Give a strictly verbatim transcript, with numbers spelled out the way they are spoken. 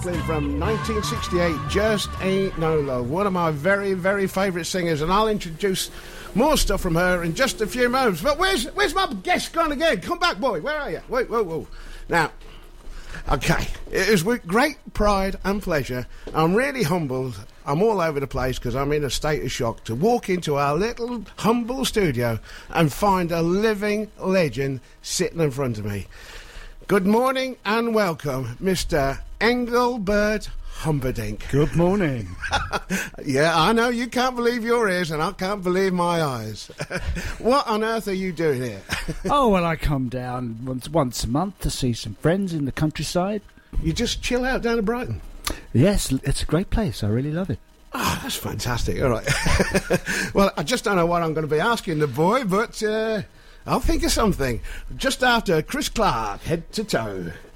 Franklin from nineteen sixty-eight, Just Ain't No Love. One of my very, very favourite singers, and I'll introduce more stuff from her in just a few moments. But where's where's my guest gone again? Come back, boy. Where are you? Wait, whoa, whoa. Now, okay, it is with great pride and pleasure. I'm really humbled. I'm all over the place because I'm in a state of shock to walk into our little humble studio and find a living legend sitting in front of me. Good morning and welcome, Mister Engelbert Humperdinck. Good morning. Yeah, I know you can't believe your ears and I can't believe my eyes. What on earth are you doing here? Oh, well, I come down once once a month to see some friends in the countryside. You just chill out down at Brighton? Yes, it's a great place. I really love it. Oh, that's fantastic. All right. Well, I just don't know what I'm going to be asking the boy, but uh, I'll think of something. Just after Chris Clark, Head to Toe.